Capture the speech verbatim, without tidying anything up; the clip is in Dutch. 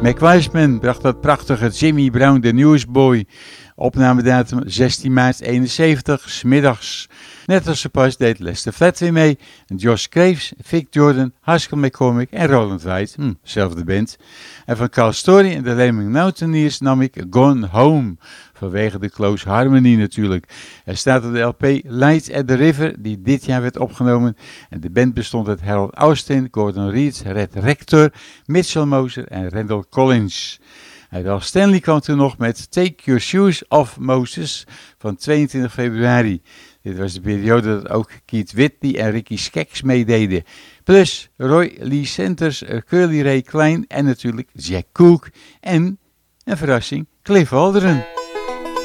Mac Wiseman bracht dat prachtige Jimmy Brown the Newsboy. Opnamedatum zestien maart eenenzeventig, 's middags. Net als ze pas deed Lester Flatt weer mee. Josh Graves, Vic Jordan, Haskell McCormick en Roland White. Hm, zelfde band. En van Carl Story en de Lemming Mountaineers nam ik Gone Home. Vanwege de close harmony natuurlijk. Er staat op de L P Lights at the River, die dit jaar werd opgenomen. En de band bestond uit Harold Austin, Gordon Reed, Red Rector, Mitchell Moser en Randall Collins. En Ralph Stanley kwam toen nog met Take Your Shoes Off Moses van tweeëntwintig februari. Dit was de periode dat ook Keith Whitney en Ricky Skaggs meededen. Plus Roy Lee Centers, Curly Ray Klein en natuurlijk Jack Cook en, een verrassing, Cliff Alderton.